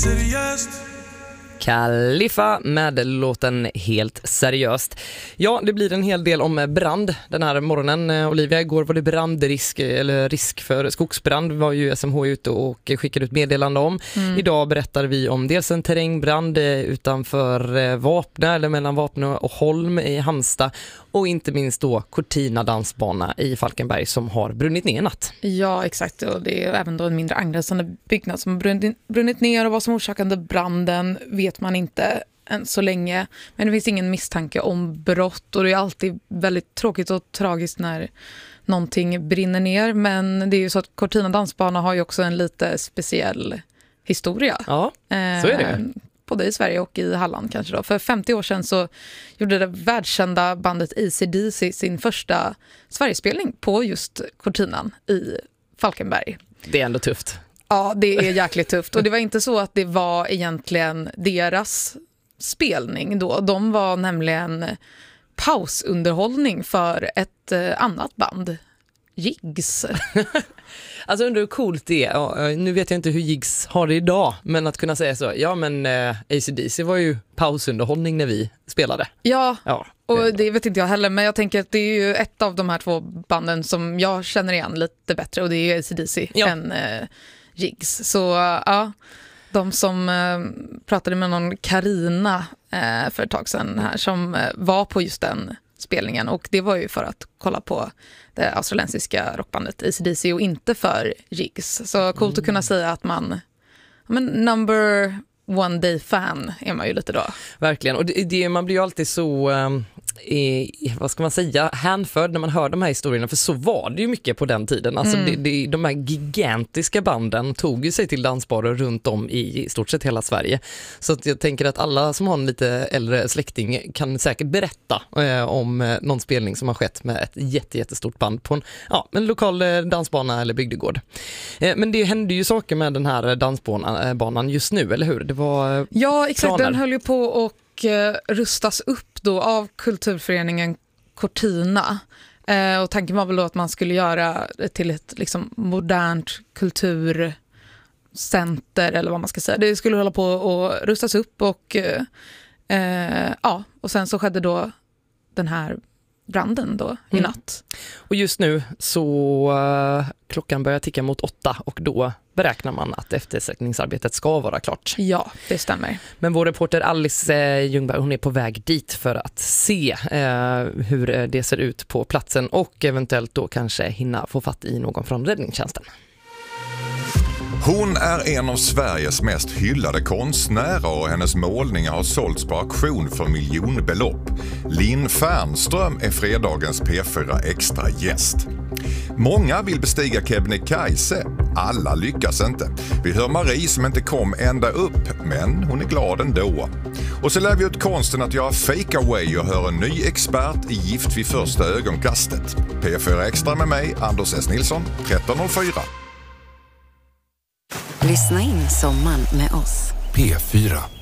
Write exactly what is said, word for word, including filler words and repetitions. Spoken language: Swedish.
Seriöst. Khalifa med låten Helt seriöst. Ja, det blir en hel del om brand den här morgonen. Olivia, igår var det brandrisk eller risk för skogsbrand. Var ju S M H ute och skickade ut meddelande om. Mm. Idag berättar vi om dels en terrängbrand utanför Vapnö eller mellan Vapnö och Holm i Halmstad och inte minst då Cortina dansbana i Falkenberg som har brunnit ner i natt. Ja, exakt. Och det är även då en mindre angränsande byggnad som har brunnit, brunnit ner och vad som orsakade branden vet man inte än så länge. Men det finns ingen misstanke om brott och det är alltid väldigt tråkigt och tragiskt när någonting brinner ner. Men det är ju så att Cortina dansbana har ju också en lite speciell historia. Ja, så är det. Eh, både i Sverige och i Halland kanske då. För femtio år sedan så gjorde det världskända bandet A C D C sin första Sverigespelning på just Cortinan i Falkenberg. Det är ändå tufft. Ja, det är jäkligt tufft. Och det var inte så att det var egentligen deras spelning då. De var nämligen pausunderhållning för ett eh, annat band. Jigs. Alltså undrar hur coolt det är. Ja, nu vet jag inte hur Jigs har det idag. Men att kunna säga så. Ja, men eh, A C D C var ju pausunderhållning när vi spelade. Ja, ja och det vet inte jag heller. Men jag tänker att det är ju ett av de här två banden som jag känner igen lite bättre. Och det är ju A C D C ja. än eh, Jigs. Så ja, de som eh, pratade med någon Karina eh, för ett tag sedan här som eh, var på just den spelningen. Och det var ju för att kolla på det australiensiska rockbandet A C D C och inte för Jigs. Så coolt mm. att kunna säga att man men number one day fan är man ju lite då. Verkligen, och det, det, man blir ju alltid så um, i, vad ska man säga, hänförd när man hör de här historierna, för så var det ju mycket på den tiden. Alltså mm. det, det, de här gigantiska banden tog ju sig till dansbarer runt om i, i stort sett hela Sverige. Så att jag tänker att alla som har en lite äldre släkting kan säkert berätta eh, om eh, någon spelning som har skett med ett jätte, jättestort band på en, ja, en lokal eh, dansbana eller bygdegård. Eh, men det hände ju saker med den här dansbanan eh, just nu, eller hur? Det var eh, Ja, exakt. planer. Den höll ju på och rustas upp då av kulturföreningen Cortina. Eh, och tanken var väl då att man skulle göra det till ett liksom modernt kulturcenter eller vad man ska säga. Det skulle hålla på att rustas upp och eh, ja, och sen så skedde då den här branden då i mm. natt. Och just nu så uh, klockan börjar ticka mot åtta och då beräknar man att eftersökningsarbetet ska vara klart. Ja, det stämmer. Men vår reporter Alice eh, Ljungberg, hon är på väg dit för att se eh, hur det ser ut på platsen och eventuellt då kanske hinna få fatt i någon från räddningstjänsten. Hon är en av Sveriges mest hyllade konstnärer och hennes målningar har sålts på auktion för miljonbelopp. Linn Fernström är fredagens P fyra Extra gäst. Många vill bestiga Kebnekaise. Alla lyckas inte. Vi hör Marie som inte kom ända upp, men hon är glad ändå. Och så lär vi ut konsten att göra fake away och hör en ny expert i Gift vid första ögonkastet. P fyra Extra med mig, Anders S. Nilsson, tretton noll fyra. Lyssna in sommaren med oss. P fyra.